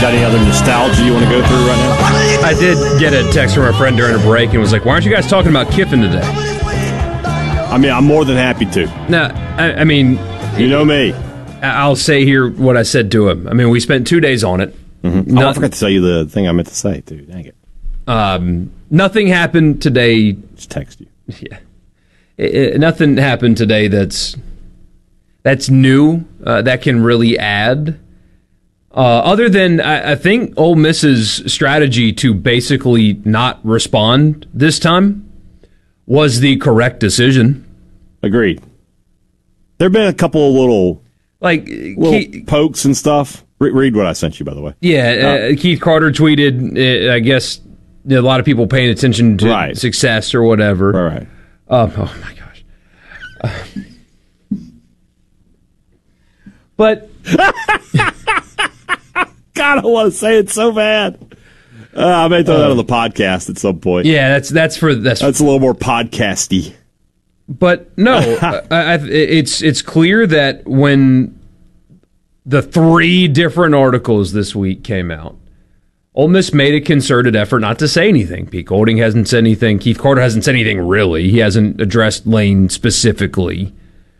got any other nostalgia you want to go through right now? I did get a text from a friend during a break and was like, why aren't you guys talking about Kiffin today? I mean, I'm more than happy to. No, I mean... You know me. I'll say here what I said to him. I mean, we spent 2 days on it. Mm-hmm. I forgot to tell you the thing I meant to say, too. Dang it. Nothing happened today. Just text you. Yeah. Nothing happened today that's new, that can really add. Other than, I think, Ole Miss's strategy to basically not respond this time was the correct decision. Agreed. There have been a couple of little pokes and stuff. Read what I sent you, by the way. Yeah, Keith Carter tweeted, I guess a lot of people paying attention to success or whatever. All right. Oh, my gosh. But... God, I want to say it so bad. I may throw that on the podcast at some point. Yeah, that's a little more podcasty. But no, it's clear that when the 3 different articles this week came out, Ole Miss made a concerted effort not to say anything. Pete Golding hasn't said anything. Keith Carter hasn't said anything really. He hasn't addressed Lane specifically.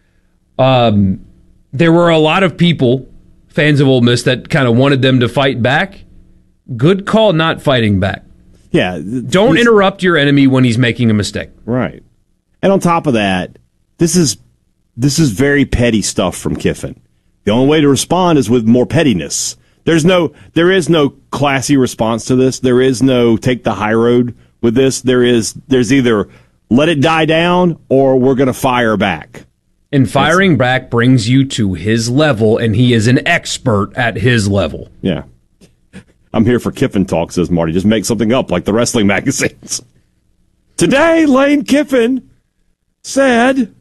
There were a lot of people, fans of Ole Miss, that kind of wanted them to fight back. Good call not fighting back. Yeah. Don't interrupt your enemy when he's making a mistake. Right. And on top of that, this is very petty stuff from Kiffin. The only way to respond is with more pettiness. There is no classy response to this. There is no take the high road with this. There's either let it die down or we're going to fire back. And firing back brings you to his level, and he is an expert at his level. Yeah. I'm here for Kiffin talk, says Marty. Just make something up like the wrestling magazines. Today, Lane Kiffin said...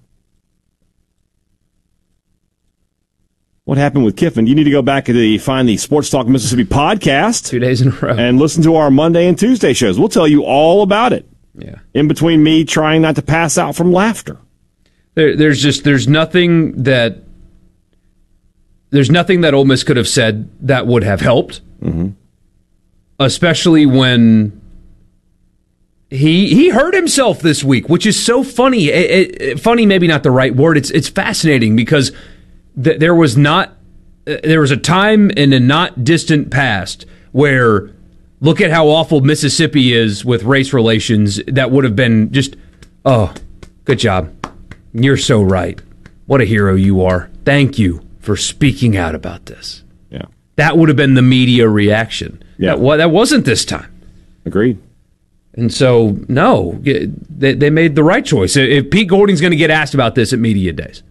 What happened with Kiffin? You need to go back and find the Sports Talk Mississippi podcast. 2 days in a row. And listen to our Monday and Tuesday shows. We'll tell you all about it. Yeah. In between me trying not to pass out from laughter. There's nothing that Ole Miss could have said that would have helped. Mm-hmm. Especially when he hurt himself this week, which is so funny. Funny, maybe not the right word. It's fascinating because there was a time in a not distant past where look at how awful Mississippi is with race relations. That would have been just, oh, good job. You're so right. What a hero you are. Thank you for speaking out about this. Yeah. That would have been the media reaction. Yeah. That wasn't this time. Agreed. And so, no, they made the right choice. If Pete Golding's going to get asked about this at media days,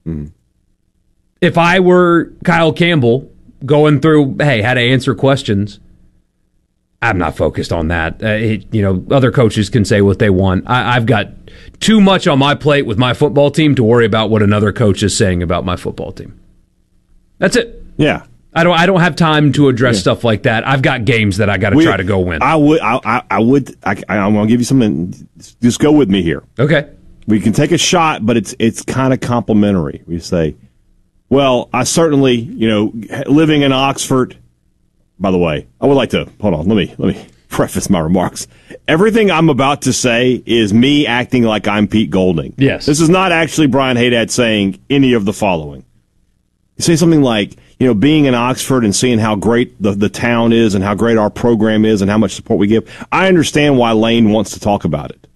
if I were Kyle Campbell going through, hey, how to answer questions, I'm not focused on that. Other coaches can say what they want. I've got too much on my plate with my football team to worry about what another coach is saying about my football team. That's it. Yeah. I don't have time to address stuff like that. I've got games that I got to try to go win. I'm going to give you something. Just go with me here. Okay. We can take a shot, but it's kind of complimentary. We say, well, I certainly, living in Oxford. By the way, I would like to hold on. Let me preface my remarks. Everything I'm about to say is me acting like I'm Pete Golding. Yes. This is not actually Brian Haydad saying any of the following. You say something like, being in Oxford and seeing how great the town is and how great our program is and how much support we give. I understand why Lane wants to talk about it.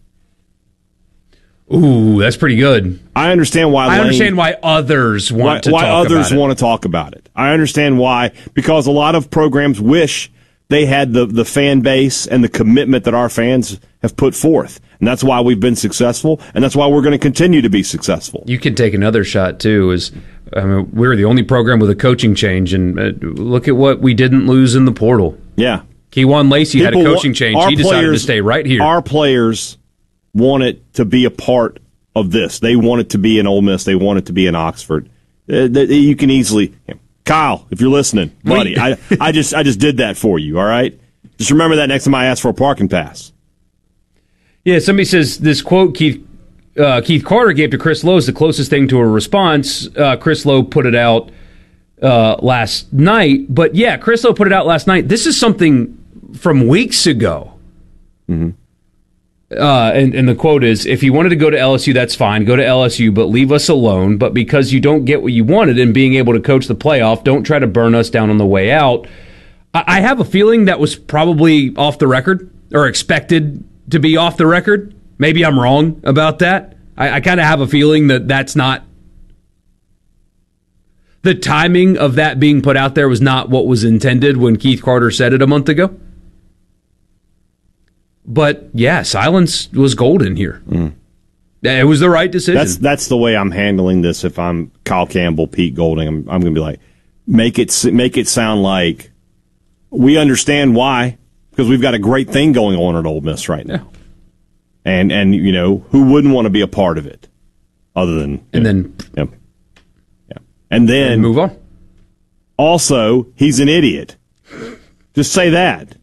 Ooh, that's pretty good. I understand why others want to talk about it. Why others want to talk about it. I understand why, because a lot of programs wish they had the fan base and the commitment that our fans have put forth. And that's why we've been successful, and that's why we're going to continue to be successful. You can take another shot, too, we're the only program with a coaching change, and look at what we didn't lose in the portal. Yeah. Kejuan Lacey had a coaching change. He decided to stay right here. Our players want it to be a part of this. They want it to be in Ole Miss. They want it to be in Oxford. You can easily, Kyle, if you're listening, buddy, I just did that for you. All right, just remember that next time I ask for a parking pass. Yeah, somebody says this quote Keith Carter gave to Chris Lowe is the closest thing to a response. Chris Lowe put it out last night. But yeah, Chris Lowe put it out last night. This is something from weeks ago. Mm-hmm. And the quote is, if you wanted to go to LSU, that's fine. Go to LSU, but leave us alone. But because you don't get what you wanted in being able to coach the playoff, don't try to burn us down on the way out. I have a feeling that was probably off the record or expected to be off the record. Maybe I'm wrong about that. I kind of have a feeling that that's not... The timing of that being put out there was not what was intended when Keith Carter said it a month ago. But yeah, silence was golden here. It was the right decision. That's the way I'm handling this. If I'm Kyle Campbell, Pete Golding, I'm going to be like, make it sound like we understand why, because we've got a great thing going on at Ole Miss right now, and you know, who wouldn't want to be a part of it, other than and then move on. Also, he's an idiot. Just say that.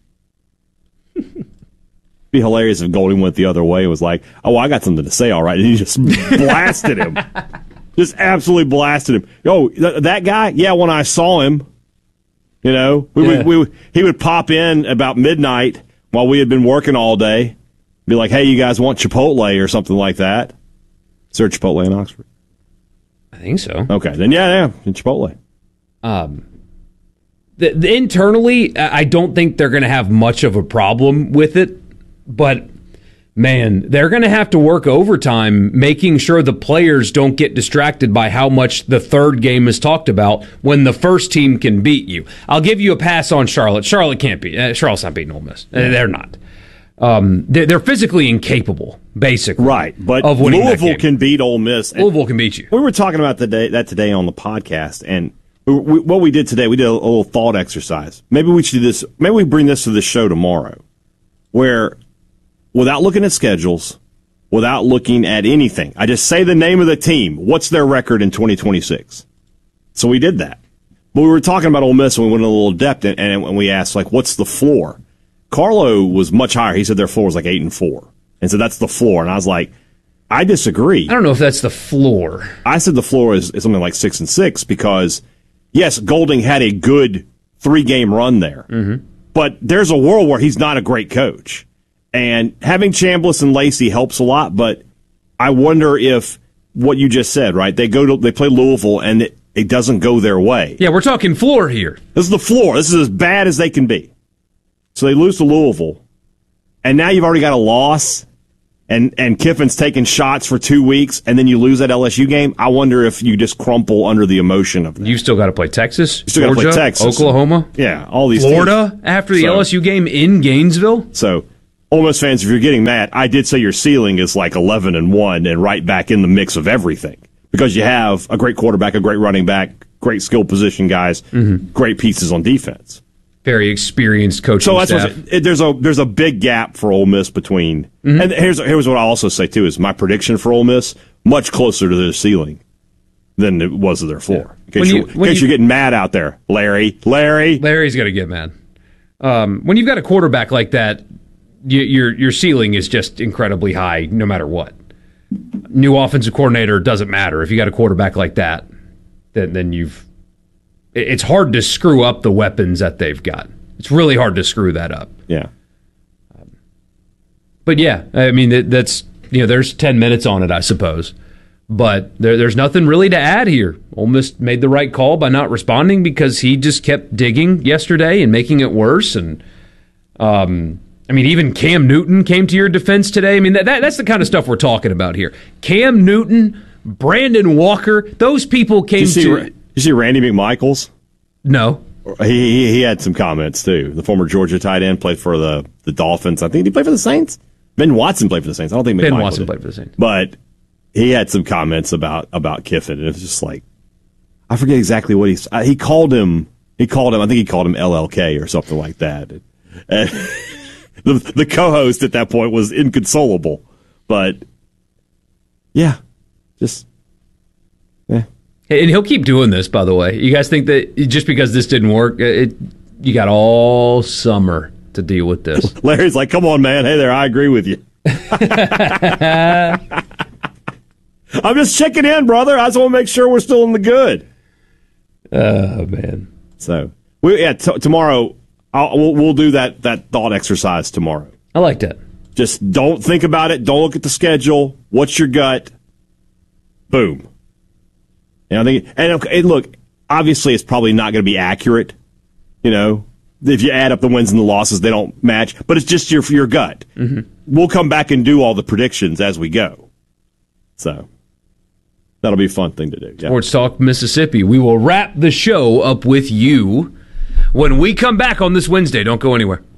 Be hilarious if Golding went the other way and was like, oh, I got something to say, all right. And he just blasted him. Just absolutely blasted him. Oh, that guy? Yeah, when I saw him, you know, he would pop in about midnight while we had been working all day, be like, hey, you guys want Chipotle or something like that? Is there Chipotle in Oxford? I think so. Okay, then yeah, Chipotle. Internally, I don't think they're going to have much of a problem with it. But, man, they're going to have to work overtime making sure the players don't get distracted by how much the third game is talked about when the first team can beat you. I'll give you a pass on Charlotte. Charlotte can't beat. Charlotte's not beating Ole Miss. They're not. They're physically incapable, basically. Right, but of winning Louisville can beat Ole Miss. Louisville can beat you. We were talking about that today on the podcast, and what we did today, we did a little thought exercise. Maybe we should do this. Maybe we bring this to the show tomorrow, where, without looking at schedules, without looking at anything, I just say the name of the team. What's their record in 2026? So we did that. But we were talking about Ole Miss, and we went a little depth, and we asked, like, what's the floor? Carlo was much higher. He said their floor was like 8-4. And so that's the floor. And I was like, I disagree. I don't know if that's the floor. I said the floor is something like 6-6 because, yes, Golding had a good 3-game run there. Mm-hmm. But there's a world where he's not a great coach. And having Chambliss and Lacey helps a lot, but I wonder if what you just said, right? They play Louisville, and it doesn't go their way. Yeah, we're talking floor here. This is the floor. This is as bad as they can be. So they lose to Louisville, and now you've already got a loss, and Kiffin's taking shots for 2 weeks, and then you lose that LSU game. I wonder if you just crumple under the emotion of that. You still got to play Texas, you still got to play Texas, Oklahoma, all these Florida teams. After the LSU game in Gainesville. So, Ole Miss fans, if you're getting mad, I did say your ceiling is like 11-1 and right back in the mix of everything because you have a great quarterback, a great running back, great skill position guys, great pieces on defense. Very experienced coaching staff. So there's a big gap for Ole Miss between. And here's what I also say too is my prediction for Ole Miss much closer to their ceiling than it was to their floor. In case you're getting mad out there, Larry's going to get mad. When you've got a quarterback like that, your ceiling is just incredibly high, no matter what. New offensive coordinator doesn't matter if you got a quarterback like that. Then you've. It's hard to screw up the weapons that they've got. It's really hard to screw that up. Yeah. But yeah, I mean, that's, there's 10 minutes on it, I suppose. But there's nothing really to add here. Ole Miss made the right call by not responding because he just kept digging yesterday and making it worse. And, even Cam Newton came to your defense today. I mean, that's the kind of stuff we're talking about here. Cam Newton, Brandon Walker, those people came to... You see Randy McMichaels? No. He had some comments, too. The former Georgia tight end played for the Dolphins. I think he played for the Saints. Ben Watson played for the Saints. I don't think Ben Watson played for the Saints. But he had some comments about Kiffin, and it was just like, I forget exactly what he called him. I think he called him LLK or something like that. And the co-host at that point was inconsolable. But, yeah, just... And he'll keep doing this, by the way. You guys think that just because this didn't work, you got all summer to deal with this? Larry's like, come on, man. Hey there, I agree with you. I'm just checking in, brother. I just want to make sure we're still in the good. Oh, man. So, tomorrow, we'll do that thought exercise tomorrow. I like that. Just don't think about it. Don't look at the schedule. What's your gut? Boom. And look, obviously it's probably not going to be accurate. If you add up the wins and the losses, they don't match. But it's just your gut. Mm-hmm. We'll come back and do all the predictions as we go. So that'll be a fun thing to do. Yeah. Sports Talk Mississippi. We will wrap the show up with you when we come back on this Wednesday. Don't go anywhere.